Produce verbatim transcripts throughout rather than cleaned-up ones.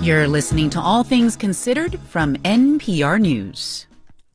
You're listening to All Things Considered from N P R News.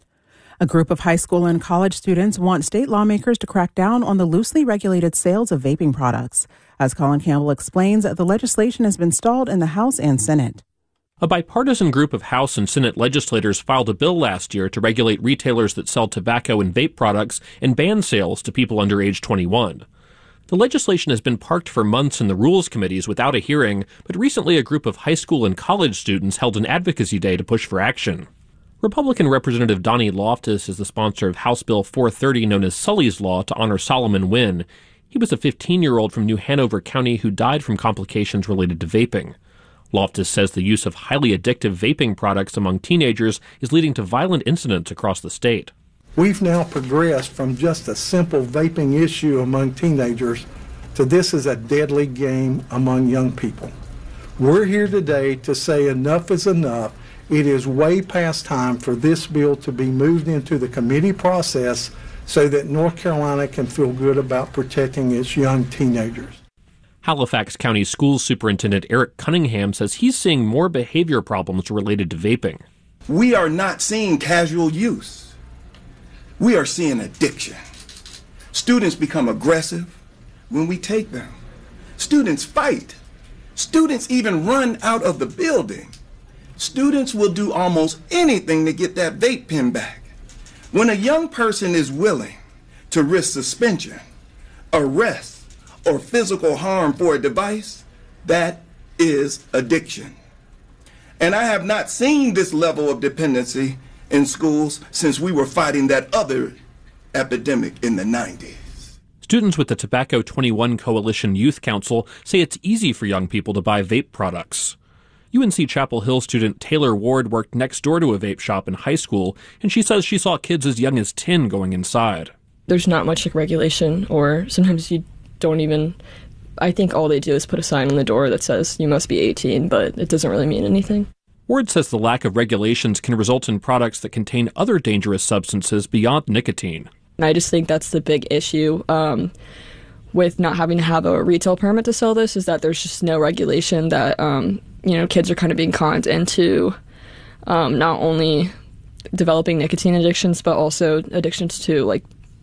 A group of high school and college students want state lawmakers to crack down on the loosely regulated sales of vaping products. As Colin Campbell explains, the legislation has been stalled in the House and Senate. A bipartisan group of House and Senate legislators filed a bill last year to regulate retailers that sell tobacco and vape products and ban sales to people under age twenty-one. The legislation has been parked for months in the Rules Committees without a hearing, but recently a group of high school and college students held an advocacy day to push for action. Republican Representative Donnie Loftus is the sponsor of House Bill four thirty, known as Sully's Law, to honor Solomon Wynn. He was a fifteen-year-old from New Hanover County who died from complications related to vaping. Loftus says the use of highly addictive vaping products among teenagers is leading to violent incidents across the state. We've now progressed from just a simple vaping issue among teenagers to this is a deadly game among young people. We're here today to say enough is enough. It is way past time for this bill to be moved into the committee process so that North Carolina can feel good about protecting its young teenagers. Halifax County Schools Superintendent Eric Cunningham says he's seeing more behavior problems related to vaping. We are not seeing casual use. We are seeing addiction. Students become aggressive when we take them. Students fight. Students even run out of the building. Students will do almost anything to get that vape pen back. When a young person is willing to risk suspension, arrest, or physical harm for a device, that is addiction. And I have not seen this level of dependency in schools since we were fighting that other epidemic in the nineties. Students with the Tobacco twenty-one Coalition Youth Council say it's easy for young people to buy vape products. U N C Chapel Hill student Taylor Ward worked next door to a vape shop in high school, and she says she saw kids as young as ten going inside. There's not much like regulation, or sometimes you don't even, I think all they do is put a sign on the door that says you must be eighteen, but it doesn't really mean anything. Ward says the lack of regulations can result in products that contain other dangerous substances beyond nicotine. And I just think that's the big issue um, with not having to have a retail permit to sell this, is that there's just no regulation that, um, you know, kids are kind of being conned into um, not only developing nicotine addictions, but also addictions to, like,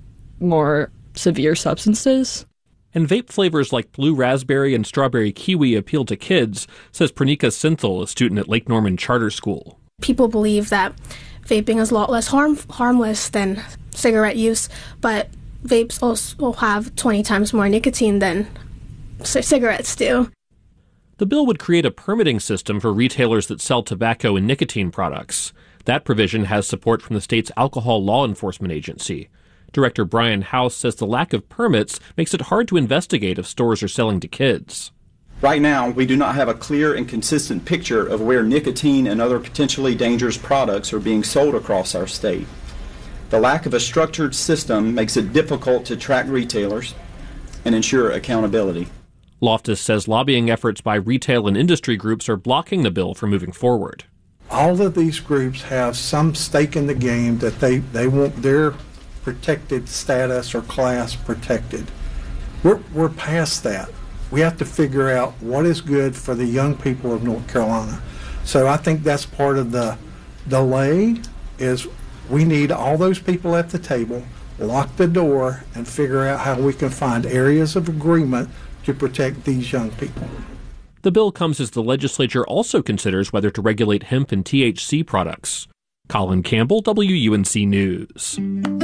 more severe substances. And vape flavors like blue raspberry and strawberry kiwi appeal to kids, says Pranika Sinthal, a student at Lake Norman Charter School. People believe that vaping is a lot less harm, harmless than cigarette use, but vapes also have twenty times more nicotine than c- cigarettes do. The bill would create a permitting system for retailers that sell tobacco and nicotine products. That provision has support from the state's Alcohol Law Enforcement Agency. Director Brian House says the lack of permits makes it hard to investigate if stores are selling to kids. Right now, we do not have a clear and consistent picture of where nicotine and other potentially dangerous products are being sold across our state. The lack of a structured system makes it difficult to track retailers and ensure accountability. Loftus says lobbying efforts by retail and industry groups are blocking the bill from moving forward. All of these groups have some stake in the game that they, they want their protected status or class protected. We're, we're past that. We have to figure out what is good for the young people of North Carolina. So I think that's part of the delay, is we need all those people at the table, lock the door, and figure out how we can find areas of agreement to protect these young people. The bill comes as the legislature also considers whether to regulate hemp and T H C products. Colin Campbell, W U N C News.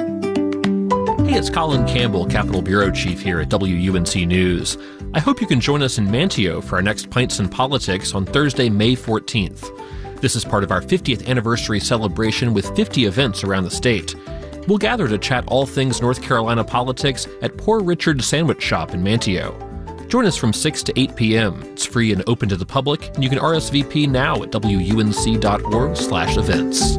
Hey, it's Colin Campbell, Capitol Bureau Chief here at W U N C News. I hope you can join us in Manteo for our next Pints and Politics on Thursday, May fourteenth. This is part of our fiftieth anniversary celebration with fifty events around the state. We'll gather to chat all things North Carolina politics at Poor Richard's Sandwich Shop in Manteo. Join us from six to eight p.m. It's free and open to the public, and you can R S V P now at W U N C dot org slash events.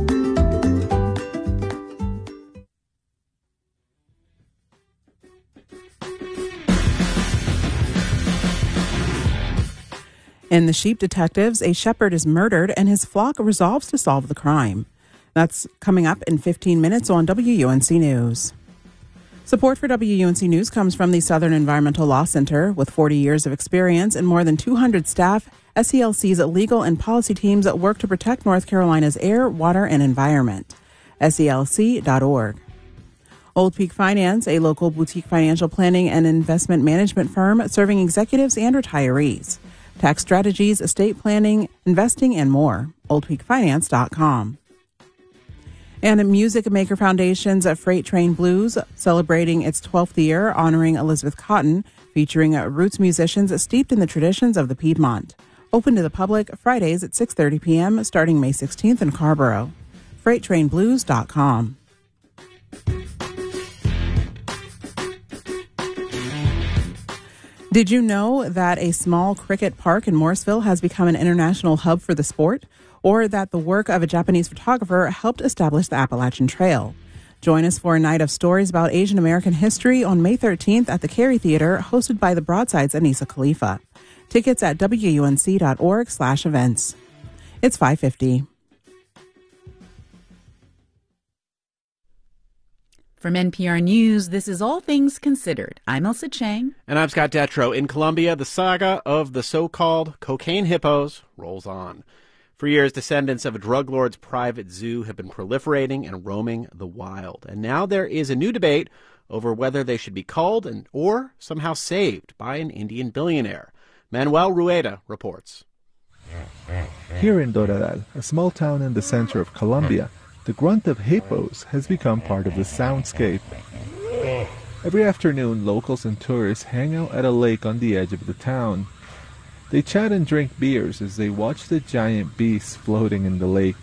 In The Sheep Detectives, a shepherd is murdered and his flock resolves to solve the crime. That's coming up in fifteen minutes on W U N C News. Support for W U N C News comes from the Southern Environmental Law Center. With forty years of experience and more than two hundred staff, S E L C's legal and policy teams work to protect North Carolina's air, water, and environment. S E L C dot org. Old Peak Finance, a local boutique financial planning and investment management firm serving executives and retirees. Tax strategies, estate planning, investing, and more. old peak finance dot com. And Music Maker Foundation's Freight Train Blues, celebrating its twelfth year, honoring Elizabeth Cotten, featuring roots musicians steeped in the traditions of the Piedmont. Open to the public Fridays at six thirty p.m., starting May sixteenth in Carborough. freight train blues dot com. Did you know that a small cricket park in Morrisville has become an international hub for the sport? Or that the work of a Japanese photographer helped establish the Appalachian Trail? Join us for a night of stories about Asian American history on May thirteenth at the Cary Theater, hosted by the Broadside's Anissa Khalifa. Tickets at W U N C dot org slash events. It's five fifty. From N P R News, this is All Things Considered. I'm Elsa Chang. And I'm Scott Detrow. In Colombia, the saga of the so-called cocaine hippos rolls on. For years, descendants of a drug lord's private zoo have been proliferating and roaming the wild. And now there is a new debate over whether they should be culled and or somehow saved by an Indian billionaire. Manuel Rueda reports. Here in Doradal, a small town in the center of Colombia, the grunt of hippos has become part of the soundscape. Every afternoon, locals and tourists hang out at a lake on the edge of the town. They chat and drink beers as they watch the giant beasts floating in the lake.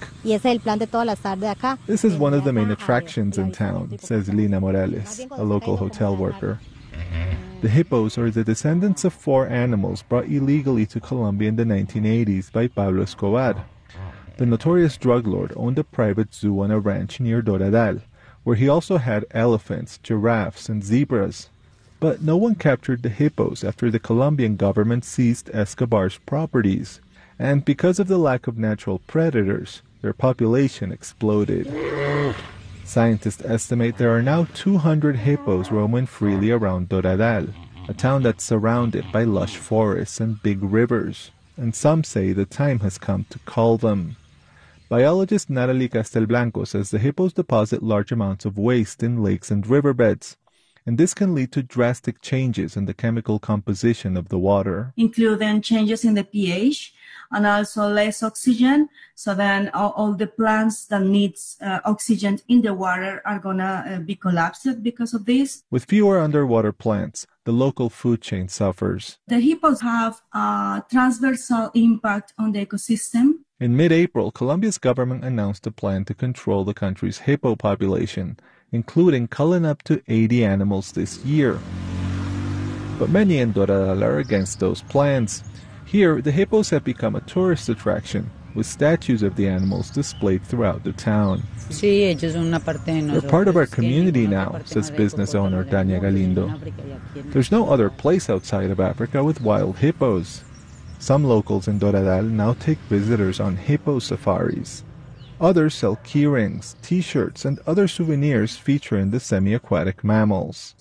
This is one of the main attractions in town, says Lina Morales, a local hotel worker. The hippos are the descendants of four animals brought illegally to Colombia in the nineteen eighties by Pablo Escobar. The notorious drug lord owned a private zoo on a ranch near Doradal, where he also had elephants, giraffes, and zebras. But no one captured the hippos after the Colombian government seized Escobar's properties. And because of the lack of natural predators, their population exploded. Scientists estimate there are now two hundred hippos roaming freely around Doradal, a town that's surrounded by lush forests and big rivers. And some say the time has come to cull them. Biologist Natalie Castelblanco says the hippos deposit large amounts of waste in lakes and riverbeds, and this can lead to drastic changes in the chemical composition of the water, including changes in the pH and also less oxygen. So then all, all the plants that needs uh, oxygen in the water are gonna uh, be collapsed because of this. With fewer underwater plants, the local food chain suffers. The hippos have a transversal impact on the ecosystem. In mid-April, Colombia's government announced a plan to control the country's hippo population, including culling up to eighty animals this year. But many in Doradal are against those plans. Here, the hippos have become a tourist attraction, with statues of the animals displayed throughout the town. They're part of our community now, says business owner Tania Galindo. There's no other place outside of Africa with wild hippos. Some locals in Doradal now take visitors on hippo safaris. Others sell keyrings, t-shirts, and other souvenirs featuring the semi-aquatic mammals.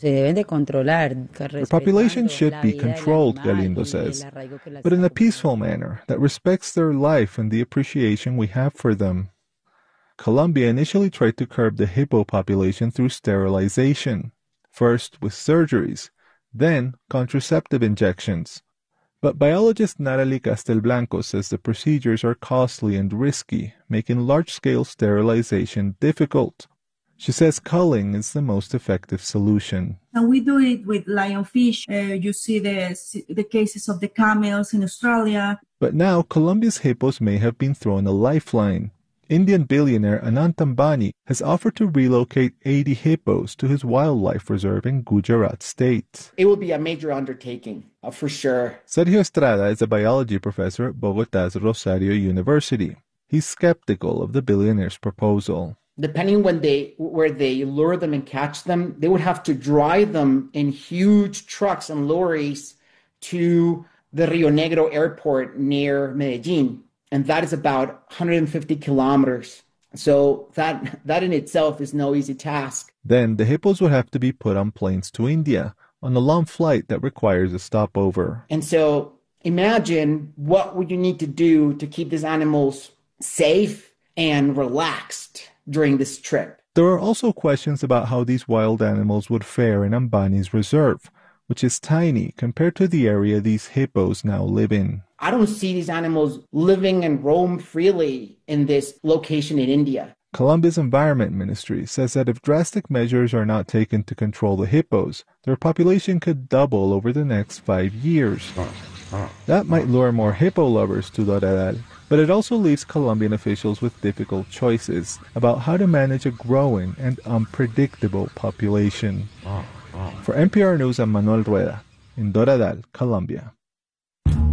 The population should be controlled, Galindo says, but in a peaceful manner that respects their life and the appreciation we have for them. Colombia initially tried to curb the hippo population through sterilization, first with surgeries, then contraceptive injections. But biologist Natalie Castelblanco says the procedures are costly and risky, making large-scale sterilization difficult. She says culling is the most effective solution. And we do it with lionfish. Uh, you see the, the cases of the camels in Australia. But now Colombia's hippos may have been thrown a lifeline. Indian billionaire Anant Ambani has offered to relocate eighty hippos to his wildlife reserve in Gujarat state. It will be a major undertaking, uh, for sure. Sergio Estrada is a biology professor at Bogotá's Rosario University. He's skeptical of the billionaire's proposal. Depending when they, where they lure them and catch them, they would have to drive them in huge trucks and lorries to the Rio Negro airport near Medellin. And that is about one hundred fifty kilometers So that that in itself is no easy task. Then the hippos would have to be put on planes to India on a long flight that requires a stopover. And so imagine what would you need to do to keep these animals safe and relaxed during this trip. There are also questions about how these wild animals would fare in Ambani's reserve, which is tiny compared to the area these hippos now live in. I don't see these animals living and roam freely in this location in India. Colombia's Environment Ministry says that if drastic measures are not taken to control the hippos, their population could double over the next five years. That might lure more hippo lovers to Doradal, but it also leaves Colombian officials with difficult choices about how to manage a growing and unpredictable population. For N P R News, I'm Manuel Rueda in Doradal, Colombia.